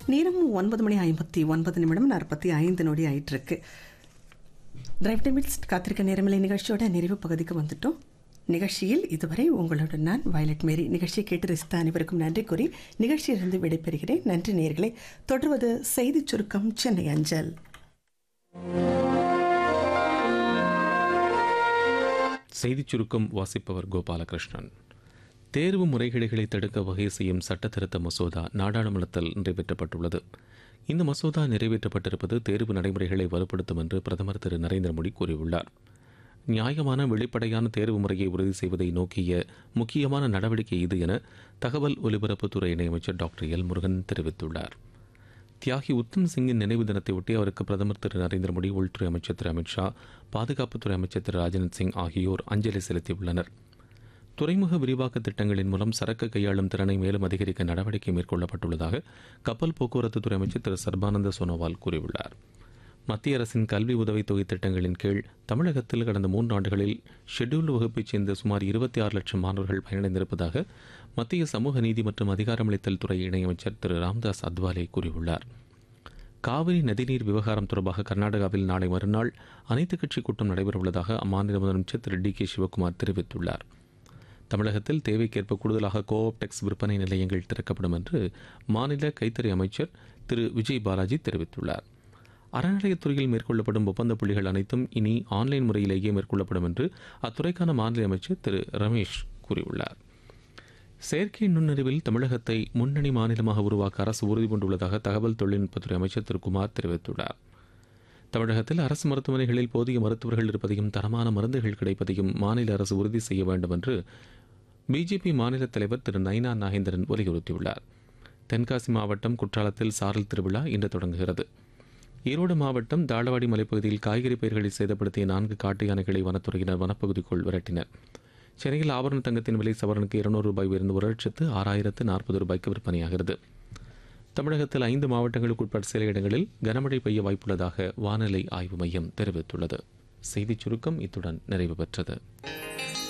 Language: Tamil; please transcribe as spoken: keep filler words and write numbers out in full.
நேரம் ஒன்பது மணி ஐம்பத்தி ஒன்பது நிமிடம் நாற்பத்தி ஐந்து நொடி ஆயிட்டிருக்கு. டிரைவ் டைமில்ஸ் காத்திருக்க நேரமில்லை நிகழ்ச்சியோட நிறைவு பகுதிக்கு வந்துட்டோம். நிகழ்ச்சியில் இதுவரை உங்களோட நான் வயலட் மேரி. நிகழ்ச்சியை கேட்டு ரசித்த அனைவருக்கும் நன்றி கூறி நிகழ்ச்சியிலிருந்து விடைபெறுகிறேன். நன்றி நேயர்களே. தொடர்வது செய்திச் சுருக்கம் சென்னை அஞ்சல். செய்திச் சுருக்கம் வாசிப்பவர் கோபாலகிருஷ்ணன். தேர்வு முறைகேடுகளை தடுக்க வகை செய்யும் சட்ட திருத்த மசோதா நாடாளுமன்றத்தில் நிறைவேற்றப்பட்டுள்ளது. இந்த மசோதா நிறைவேற்றப்பட்டிருப்பது தேர்வு நடைமுறைகளை வலுப்படுத்தும் என்று பிரதமர் திரு நரேந்திர மோடி கூறியுள்ளார். நியாயமான வெளிப்படையான தேர்வு முறையை உறுதி செய்வதை நோக்கிய முக்கியமான நடவடிக்கை இது என தகவல் ஒலிபரப்புத்துறை இணையமைச்சர் டாக்டர் எல் முருகன் தெரிவித்துள்ளார். தியாகி உத்தம் சிங்கின் நினைவு தினத்தையொட்டி அவருக்கு பிரதமர் திரு நரேந்திர மோடி, உள்துறை அமைச்சர் திரு அமித்ஷா, பாதுகாப்புத்துறை அமைச்சர் திரு ராஜ்நாத் சிங் ஆகியோர் அஞ்சலி செலுத்தியுள்ளனர். துறைமுக விரிவாக்க திட்டங்களின் மூலம் சரக்கு கையாளும் திறனை மேலும் அதிகரிக்க நடவடிக்கை மேற்கொள்ளப்பட்டுள்ளதாக கப்பல் போக்குவரத்து துறை அமைச்சர் திரு சர்பானந்த சோனோவால் கூறியுள்ளார். மத்திய அரசின் கல்வி உதவித்தொகை திட்டங்களின் கீழ் தமிழகத்தில் கடந்த மூன்று ஆண்டுகளில் ஷெட்யூல்டு வகுப்பைச் சேர்ந்த சுமார் இருபத்தி ஆறு லட்சம் மாணவர்கள் பயனடைந்திருப்பதாக மத்திய சமூக நீதி மற்றும் அதிகாரமளித்தல் துறை இணையமைச்சர் திரு ராம்தாஸ் அத்வாலே கூறியுள்ளார். காவிரி நதிநீர் விவகாரம் தொடர்பாக கர்நாடகாவில் நாளை மறுநாள் அனைத்துக் கட்சி கூட்டம் நடைபெறவுள்ளதாக அம்மாநில முதலமைச்சர் திரு டி கே சிவக்குமார் தெரிவித்துள்ளார். தமிழகத்தில் தேவைக்கேற்ப கூடுதலாக கோஆப்டெக்ஸ் விற்பனை நிலையங்கள் திறக்கப்படும் என்று மாநில கைத்தறி அமைச்சர் திரு விஜய் பாலாஜி தெரிவித்துள்ளார். அறநிலையத்துறையில் மேற்கொள்ளப்படும் ஒப்பந்த புள்ளிகள் அனைத்தும் இனி ஆன்லைன் முறையிலேயே மேற்கொள்ளப்படும் என்று அத்துறைக்கான மாநில அமைச்சர் திரு ரமேஷ் கூறியுள்ளார். செயற்கை நுண்ணறிவில் தமிழகத்தை முன்னணி மாநிலமாக உருவாக்க அரசு உறுதி பூண்டுள்ளதாக தகவல் தொழில்நுட்பத்துறை அமைச்சர் திரு குமார் தெரிவித்துள்ளார். தமிழகத்தில் அரசு மருத்துவமனைகளில் போதிய மருத்துவர்கள் இருப்பதையும் தரமான மருந்துகள் கிடைப்பதையும் மாநில அரசு உறுதி செய்ய வேண்டும் என்று பிஜேபி மாநில தலைவர் திரு நயினா நாகேந்திரன் வலியுறுத்தியுள்ளார். தென்காசி மாவட்டம் குற்றாலத்தில் சாரல் திருவிழா இன்று தொடங்குகிறது. ஈரோடு மாவட்டம் தாளவாடி மலைப்பகுதியில் காய்கறி பயிர்களை சேதப்படுத்திய நான்கு காட்டு யானைகளை வனத்துறையினர் வனப்பகுதிக்குள் விரட்டினர். சென்னையில் ஆபரண தங்கத்தின் விலை சவரனுக்கு இருநூறு ரூபாய் உயர்ந்து ஒரு லட்சத்து ஆறாயிரத்து நாற்பது ரூபாய்க்கு விற்பனையாகிறது. தமிழகத்தில் ஐந்து மாவட்டங்களுக்கு உட்பட்ட சில இடங்களில் கனமழை பெய்ய வாய்ப்புள்ளதாக வானிலை ஆய்வு மையம் தெரிவித்துள்ளது. செய்திச் சுருக்கம் இத்துடன் நிறைவு பெற்றது.